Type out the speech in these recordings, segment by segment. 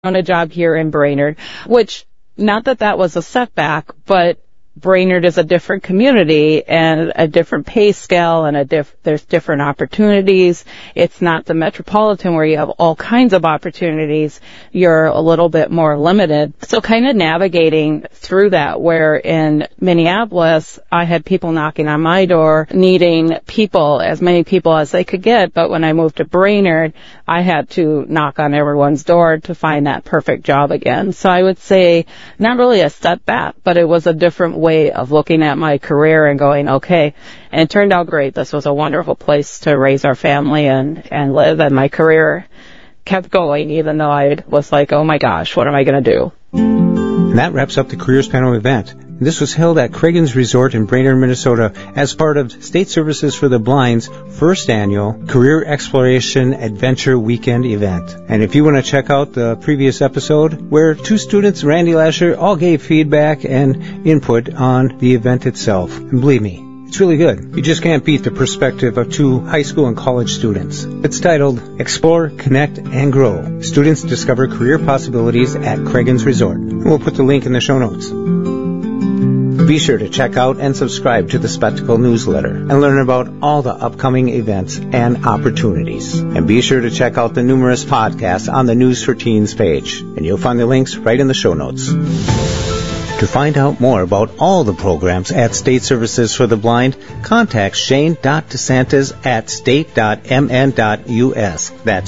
on a job here in Brainerd, which, not that that was a setback, but Brainerd is a different community and a different pay scale and there's different opportunities. It's not the metropolitan where you have all kinds of opportunities. You're a little bit more limited. So kind of navigating through that, where in Minneapolis, I had people knocking on my door needing people, as many people as they could get. But when I moved to Brainerd, I had to knock on everyone's door to find that perfect job again. So I would say not really a setback, but it was a different way of looking at my career and going, okay, and it turned out great. This was a wonderful place to raise our family and live, and my career kept going, even though I was like, oh my gosh, what am I going to do? And that wraps up the Careers Panel event. This was held at Craigens Resort in Brainerd, Minnesota, as part of State Services for the Blind's first annual Career Exploration Adventure Weekend event. And if you want to check out the previous episode, where two students, Randy Lasher, all gave feedback and input on the event itself. And believe me, it's really good. You just can't beat the perspective of two high school and college students. It's titled Explore, Connect, and Grow. Students discover career possibilities at Craigens Resort. And we'll put the link in the show notes. Be sure to check out and subscribe to the Spectacle newsletter and learn about all the upcoming events and opportunities. And be sure to check out the numerous podcasts on the News for Teens page. And you'll find the links right in the show notes. To find out more about all the programs at State Services for the Blind, contact Shane.DeSantis at state.mn.us. That's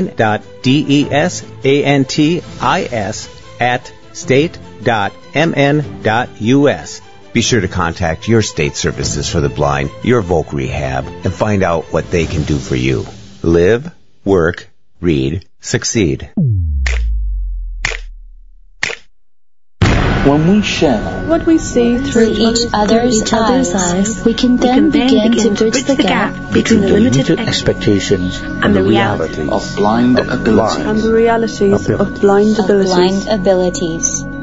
Shane.DeSantis at state.mn.us. Be sure to contact your State Services for the Blind, your Voc Rehab, and find out what they can do for you. Live, work, read, succeed. When we share what we see through each other's eyes, we can then begin to bridge the gap between the limited expectations and the reality of blind abilities. And the realities of blind abilities.